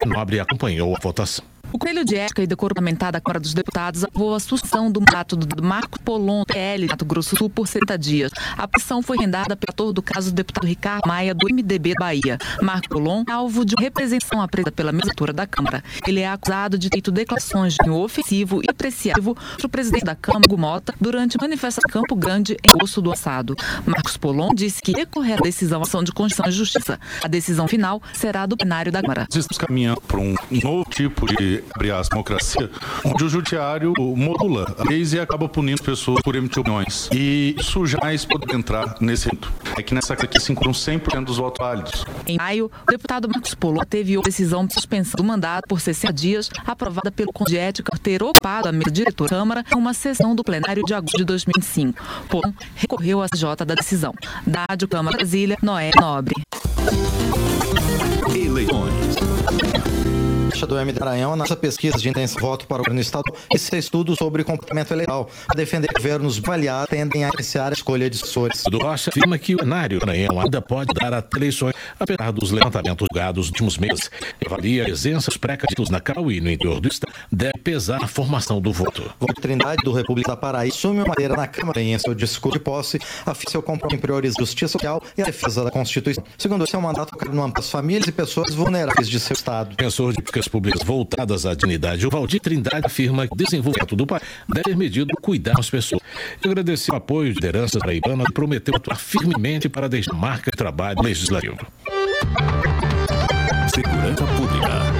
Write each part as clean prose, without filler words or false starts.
Nobre acompanhou a votação. O Conselho de Ética e Decoro Parlamentar da Câmara dos Deputados aprovou a suspensão do mandato do Marco Polon, PL, Mato Grosso do Sul, por 70 dias. A petição foi rendada pelo autor do caso do deputado Ricardo Maia, do MDB Bahia. Marco Polon é alvo de uma representação apresada pela mesa da Câmara. Ele é acusado de ter feito declarações de ofensivo e apreciativo contra o presidente da Câmara, Hugo Mota, durante manifestação em Campo Grande, em agosto do passado. Marcos Polon disse que recorrer à decisão ação de Constituição e Justiça. A decisão final será do plenário da Câmara. Estamos caminhando para um novo tipo de democracia, onde o judiciário modula a leis e acaba punindo pessoas por emitir opiniões. E isso jamais pode entrar nesse rito. É que nessa aqui se encontram 100% dos votos válidos. Em maio, o deputado Marcos Polon teve a decisão de suspensão do mandato por 60 dias, aprovada pelo Conselho de Ética por ter ocupado a mesa diretora da Câmara em uma sessão do plenário de agosto de 2005. Polon recorreu à CJ da decisão. Da Rádio Câmara Brasília, Noé Nobre. Eleições. Do MD Maranhão, nessa pesquisa de intenção de voto para o governo estadual, esse estudo sobre comportamento eleitoral, a defender governos baleados tendem a iniciar a escolha de assessores. O Rocha afirma que o cenário Maranhão ainda pode dar a eleições, apesar dos levantamentos julgados nos últimos meses. Avalia a presença dos pré-candidatos na capital e no interior do estado deve pesar na formação do voto. Walter Trindade, do República da Paraíba, assume uma madeira na Câmara e em seu discurso de posse afirma seu compromisso em priorizar a justiça social e a defesa da Constituição. Segundo seu mandato, cabe no âmbito das famílias e pessoas vulneráveis de seu estado. Defensor de políticas públicas voltadas à dignidade, o Valdir Trindade afirma que o desenvolvimento do país deve ser medido no cuidar das pessoas. Ele agradeceu o apoio de lideranças paraibanas e prometeu atuar firmemente para deixar marca de trabalho legislativo. Segurança Pública.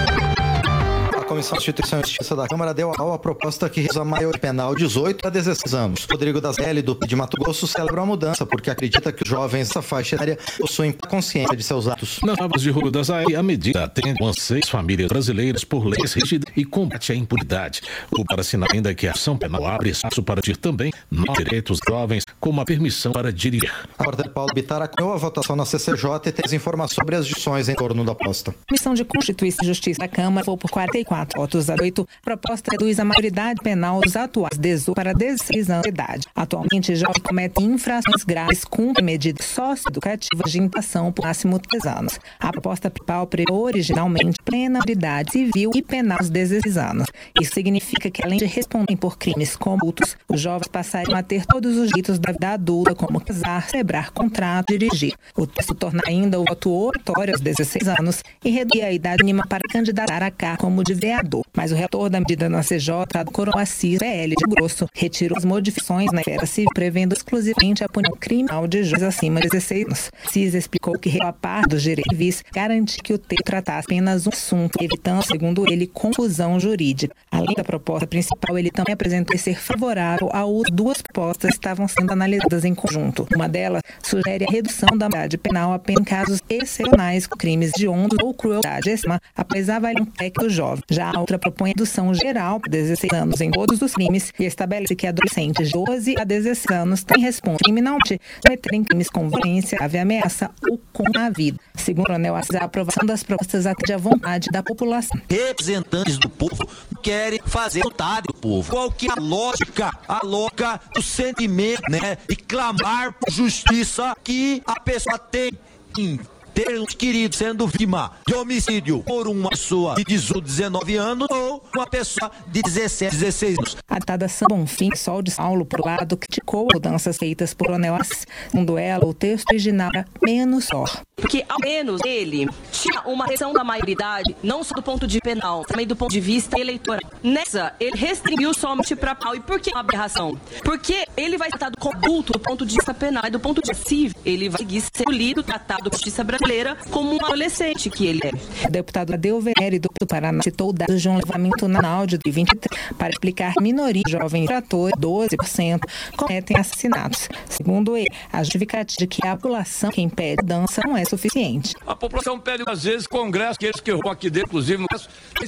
A Comissão de Instituição e Justiça da Câmara deu a proposta que reduz a maioria penal de 18 a 16 anos. Rodrigo das L, do de Mato Grosso, celebra a mudança porque acredita que os jovens dessa faixa etária possuem consciência de seus atos. Nas palavras de Rodrigo das L, a medida atende às 6 famílias brasileiras por leis rígidas e combate à impunidade. O para assinar ainda que a ação penal abre espaço para ter também novos direitos jovens, como a permissão para dirigir. A repórter Paulo Bittar acompanhou a votação na CCJ e tem as informações sobre as discussões em torno da aposta. A Comissão de Constituição e Justiça da Câmara foi por 44 votos a 8. A proposta reduz a maioridade penal dos atuais 18 para 16 anos de idade. Atualmente, jovens cometem infrações graves com medidas socioeducativas de imitação por máximo 3 anos. A proposta principal prevê originalmente plena maioridade civil e penal aos 16 anos. Isso significa que, além de responderem por crimes comuns, os jovens passariam a ter todos os direitos da vida adulta, como casar, celebrar contrato e dirigir. O texto torna ainda o voto obrigatório aos 16 anos e reduz a idade mínima para candidatar a cargo como de vereador. Mas o relator da medida na CJ, do Coronel Assis, PL de Grosso, retirou as modificações na esfera civil, prevendo exclusivamente a punição criminal de jovens acima de 16 anos. Assis explicou que, a par dos direitos civis, garante que o texto tratasse apenas um assunto, evitando, segundo ele, confusão jurídica. Além da proposta principal, ele também apresentou ser favorável a duas propostas que estavam sendo analisadas em conjunto. Uma delas sugere a redução da maioridade penal apenas em casos excepcionais, com crimes de honra ou crueldade extrema, apesar de avaliar um técnico jovem. Já a outra propõe a redução geral para 16 anos em todos os crimes e estabelece que adolescentes de 12 a 16 anos têm responsabilidade criminalmente cometerem crimes com violência, grave ameaça ou com a vida. Segundo o Coronel Assis, a aprovação das propostas atende à vontade da população. Representantes do povo querem fazer vontade do povo. Qual que é a lógica? A lógica do sentimento, né? E clamar por justiça que a pessoa tem ter um querido sendo vítima de homicídio por uma pessoa de 18, 19 anos ou uma pessoa de 17, 16 anos. A deputada Sandra Bonfim, Sol de Saulo, por lado, criticou as mudanças feitas por Coronel Assis. Segundo ela, o texto original era menos só. Porque, ao menos, ele tinha uma restrição da maioridade, não só do ponto de vista penal, também do ponto de vista eleitoral. Nessa, ele restringiu somente para pau. E por que uma aberração? Porque ele vai ser tratado como adulto do ponto de vista penal e do ponto de vista civil. Ele vai seguir sendo lido, tratado por justiça brasileira como um adolescente que ele é. O deputado Adeu Venere, do Paraná, citou dados de um levantamento nacional de 2023 para explicar que minoria de jovens infratores, 12%, cometem assassinatos. Segundo ele, a justificativa de que a população que impede a dança não é suficiente. A população pede, às vezes, congresso, que eles que vão aqui dentro, inclusive, no Congresso,